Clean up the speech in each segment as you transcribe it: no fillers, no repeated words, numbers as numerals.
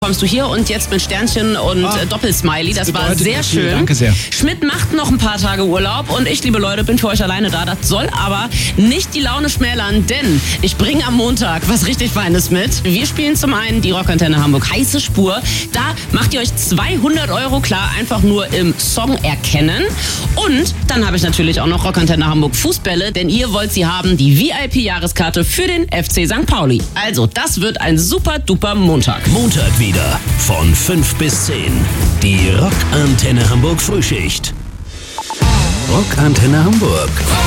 Kommst du hier und jetzt mit Sternchen und Doppelsmiley. Das war sehr schön. Danke sehr. Schmidt macht noch ein paar Tage Urlaub und ich, liebe Leute, bin für euch alleine da. Das soll aber nicht die Laune schmälern, denn ich bringe am Montag was richtig Feines mit. Wir spielen zum einen die Rockantenne Hamburg heiße Spur. Da macht ihr euch 200 € klar, einfach nur im Song erkennen. Und dann habe ich natürlich auch noch Rockantenne Hamburg Fußbälle, denn ihr wollt sie haben, die VIP-Jahreskarte für den FC St. Pauli. Also, das wird ein super duper Montag. Montag wieder von 5 bis 10. Die Rockantenne Hamburg Frühschicht. Rockantenne Hamburg.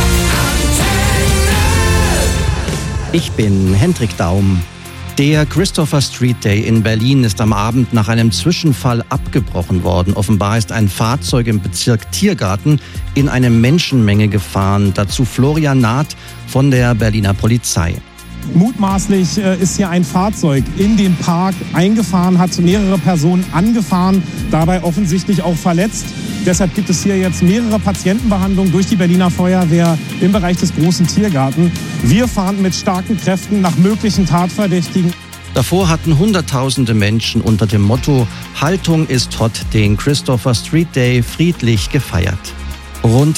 Ich bin Hendrik Daum. Der Christopher Street Day in Berlin ist am Abend nach einem Zwischenfall abgebrochen worden. Offenbar ist ein Fahrzeug im Bezirk Tiergarten in eine Menschenmenge gefahren. Dazu Florian Naht von der Berliner Polizei. Mutmaßlich ist hier ein Fahrzeug in den Park eingefahren, hat mehrere Personen angefahren, dabei offensichtlich auch verletzt. Deshalb gibt es hier jetzt mehrere Patientenbehandlungen durch die Berliner Feuerwehr im Bereich des großen Tiergarten. Wir fahren mit starken Kräften nach möglichen Tatverdächtigen. Davor hatten Hunderttausende Menschen unter dem Motto "Haltung ist hot" den Christopher Street Day friedlich gefeiert. Rund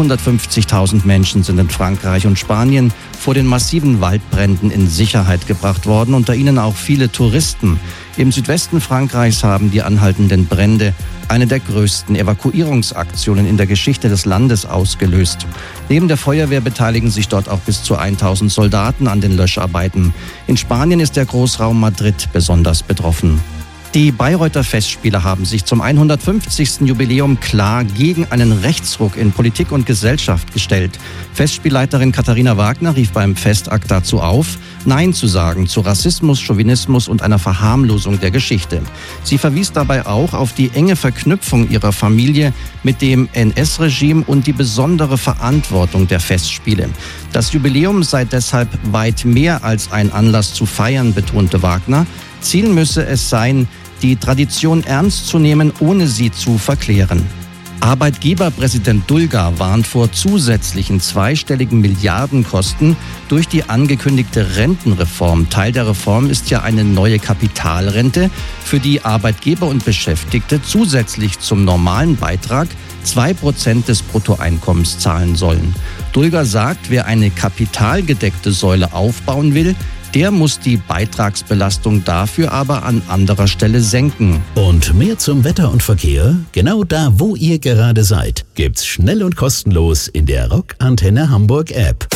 250.000 Menschen sind in Frankreich und Spanien vor den massiven Waldbränden in Sicherheit gebracht worden, unter ihnen auch viele Touristen. Im Südwesten Frankreichs haben die anhaltenden Brände eine der größten Evakuierungsaktionen in der Geschichte des Landes ausgelöst. Neben der Feuerwehr beteiligen sich dort auch bis zu 1000 Soldaten an den Löscharbeiten. In Spanien ist der Großraum Madrid besonders betroffen. Die Bayreuther Festspiele haben sich zum 150. Jubiläum klar gegen einen Rechtsruck in Politik und Gesellschaft gestellt. Festspielleiterin Katharina Wagner rief beim Festakt dazu auf, Nein zu sagen zu Rassismus, Chauvinismus und einer Verharmlosung der Geschichte. Sie verwies dabei auch auf die enge Verknüpfung ihrer Familie mit dem NS-Regime und die besondere Verantwortung der Festspiele. Das Jubiläum sei deshalb weit mehr als ein Anlass zu feiern, betonte Wagner. Ziel müsse es sein, die Tradition ernst zu nehmen, ohne sie zu verklären. Arbeitgeberpräsident Dulger warnt vor zusätzlichen zweistelligen Milliardenkosten durch die angekündigte Rentenreform. Teil der Reform ist ja eine neue Kapitalrente, für die Arbeitgeber und Beschäftigte zusätzlich zum normalen Beitrag 2% des Bruttoeinkommens zahlen sollen. Dulger sagt, wer eine kapitalgedeckte Säule aufbauen will, der muss die Beitragsbelastung dafür aber an anderer Stelle senken. Und mehr zum Wetter und Verkehr? Genau da, wo ihr gerade seid, gibt's schnell und kostenlos in der Rockantenne Hamburg App.